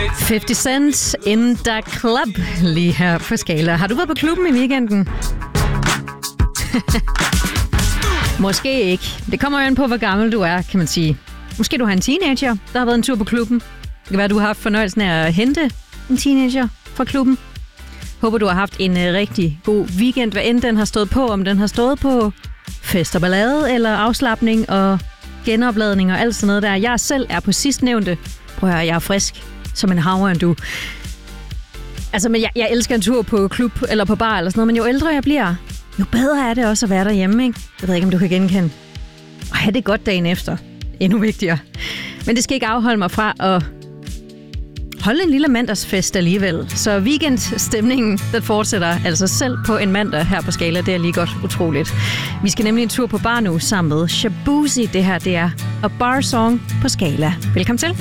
50 Cent in the club lige her på Skala. Har du været på klubben i weekenden? Måske ikke. Det kommer jo an på, hvor gammel du er, kan man sige. Måske du har en teenager, der har været en tur på klubben. Det kan være, du har haft fornøjelsen af at hente en teenager fra klubben. Håber, du har haft en rigtig god weekend, hvad end den har stået på. Om den har stået på fest og ballade, eller afslapning og genopladning og alt sådan noget der. Jeg selv er på sidstnævnte. Prøv at høre, jeg er frisk som en havørn, du. Altså, men jeg elsker en tur på klub eller på bar eller sådan noget, men jo ældre jeg bliver, jo bedre er det også at være derhjemme, ikke? Jeg ved ikke, om du kan genkende. Og have det godt dagen efter. Endnu vigtigere. Men det skal ikke afholde mig fra at holde en lille mandagsfest alligevel. Så weekendstemningen, den fortsætter altså selv på en mandag her på Skala. Det er lige godt utroligt. Vi skal nemlig en tur på bar nu sammen med Shaboozey. Det her, det er A Bar Song på Skala. Velkommen til.